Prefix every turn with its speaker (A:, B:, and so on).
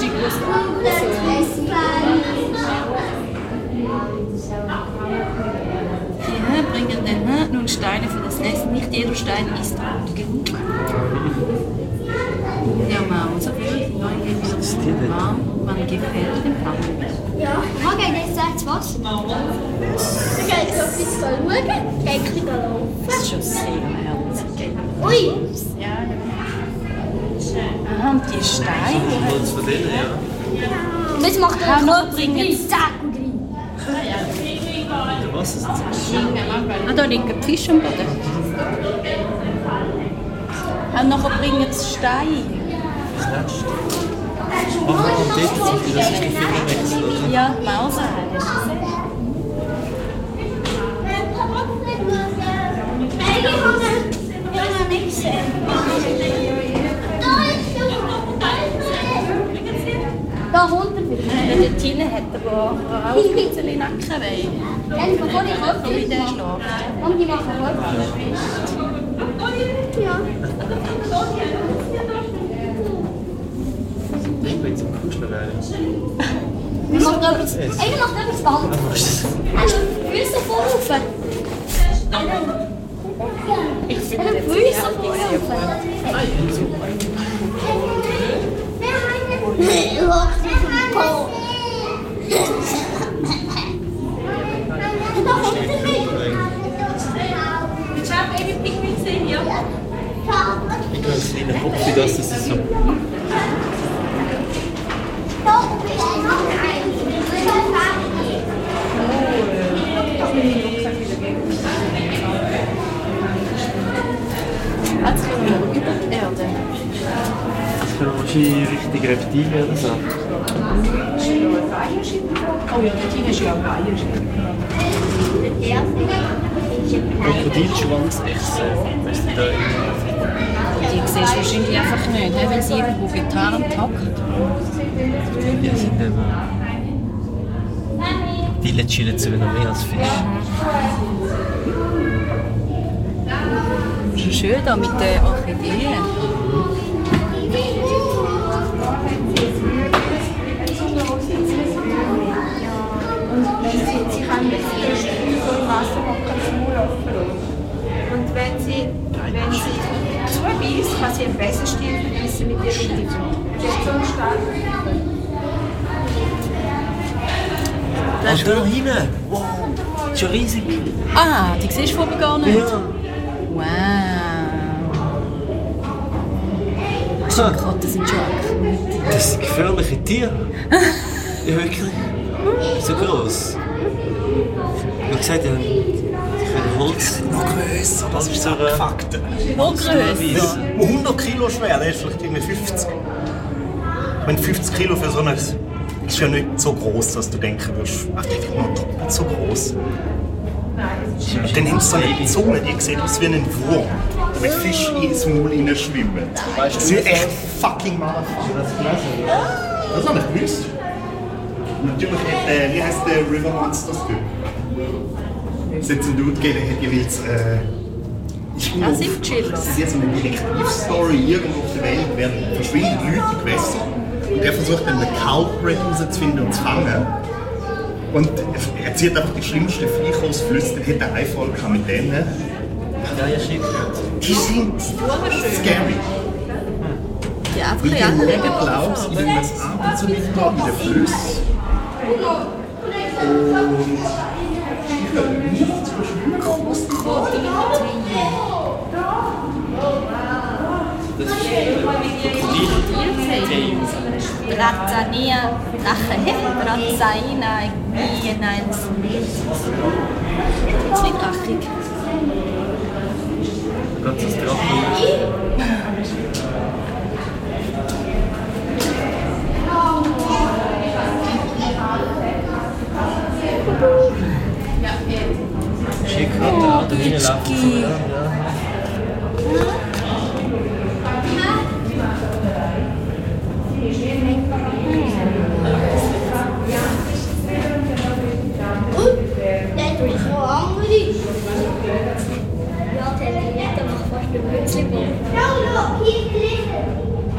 A: hast du nicht gewusst? Ja, bringen dann nun Steine für das Nest. Nicht jeder Stein ist gut genug. Ja, Maus, aber die Neugier wird warm. Man gefällt dem Papa.
B: Ja, man geht jetzt ins Wasser. Man geht jetzt ein bisschen schauen, geht ein bisschen laufen.
A: Das ist schon sehr herzig.
B: Ui!
A: Ja, aha, und die Steine.
C: Holz von denen, ja.
B: Und jetzt macht er
A: Kann noch
B: kurz
A: bringen.
B: Zacken rein.
C: Was ist das?
A: Ah, da liegen die Fische am Boden. Und nachher bringen sie Steine.
C: Das Nest. Ach, man kommt dort zum Beispiel, das ist der Fingerwechsel, oder?
A: Ja, Maus.
B: Da holt er wieder.
A: Der Tine hat aber auch ein bisschen Nackenweh.
B: Dann bevor ich
A: So wie
B: öffne.
A: der schläft.
B: Und die machen Köpfe. Ja.
C: Ich bin zum Kuscheln rein.
B: Einer macht etwas ganz. Hast du die Füße vorrufen?
A: Ich finde
B: Die
A: das
B: Füße
A: sehr
B: vorrufen.
A: super.
B: Nee, du hast dich im Po. Da kommt er mit.
A: Ich habe eben Pinguin gesehen, ja.
C: Ich glaube, es ist ein Kopf, wie das ist so.
A: Als wir über die Erde.
C: Das können wahrscheinlich richtig Reptilien oder so.
A: Oh ja, die Tine ist ja auch
C: Krokodilschwanzechse. Weißt du da
A: Die siehst du wahrscheinlich einfach nicht, wenn sie irgendwo getarnt hockt.
C: die sind eben. Die chillen zu noch mehr als Fisch.
A: Schon schön da mit den Orchideen.
D: Sie kann mit so im Wasser machen, zum Laufen. Und wenn sie zubeißt, kann sie am besten still verbeissen mit ihren Lippen. Sie hat so einen starken
C: Da ist da hinten. Wow, schon riesig.
A: Ah, die siehst du vorher gar nicht.
C: Ja.
A: Wow. Gott, das sind schon aktiv.
C: Das sind gefährliche Tiere. Ja, wirklich. So gross. Ich habe gesagt, die können Holz.
E: Noch grösser, das ist so ein Fakt.
A: Wo grösser?
E: 100 Kilo schwer, der ist vielleicht irgendwie 50. Ich meine, 50 Kilo für so ein ist ja nicht so groß, dass du denken würdest, ach, der wird noch doppelt so groß. Und dann haben sie so eine Zunge, die sieht aus wie ein Wurm, mit Fisch ins Maul schwimmen. Das sind echt fucking Motherfucker. Das habe ich gewusst. Natürlich hat, wie heisst der River Monsters Typ? Es hat einen Dude gegeben, der hat jeweils
A: Ah, sind Chiller.
E: das ist jetzt so eine Detektivstory irgendwo auf der Welt, werden verschwinden Leute im Gewässer und er versucht dann den Culprit herauszufinden und zu fangen. Und er zieht einfach die schlimmsten Viecher aus Flüssen, er hat einen Einfall gehabt mit denen.
C: Ja, ja, schick.
E: Die sind scary.
A: Ja,
E: Weil die
A: einfach ja.
E: Hochglaubs in den USA und so weiter, in den Flüssen. Und die können nicht verschwimmen.
C: Das ist Krokodil.
A: Brazzania, Brazzaina, Gieneins. Zwingrachig.
C: Ganzes Drachen. Schick, da hinten laufen.